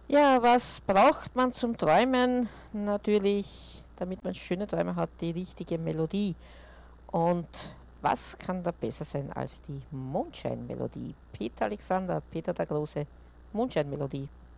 Ja, was braucht man zum Träumen? Natürlich, damit man schöne Träume hat, die richtige Melodie. Und was kann da besser sein als die Mondscheinmelodie? Peter Alexander, Peter der Große, Mondscheinmelodie.